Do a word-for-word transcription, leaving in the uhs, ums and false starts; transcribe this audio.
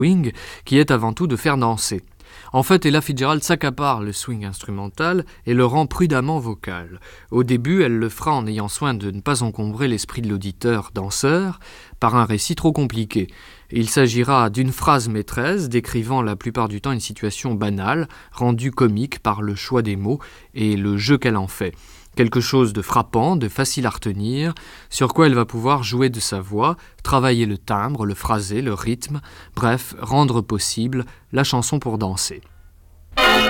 swing, qui est avant tout de faire danser. En fait, Ella Fitzgerald s'accapare le swing instrumental et le rend prudemment vocal. Au début, elle le fera en ayant soin de ne pas encombrer l'esprit de l'auditeur danseur par un récit trop compliqué. Il s'agira d'une phrase maîtresse décrivant la plupart du temps une situation banale, rendue comique par le choix des mots et le jeu qu'elle en fait. Quelque chose de frappant, de facile à retenir, sur quoi elle va pouvoir jouer de sa voix, travailler le timbre, le phrasé, le rythme, bref, rendre possible la chanson pour danser.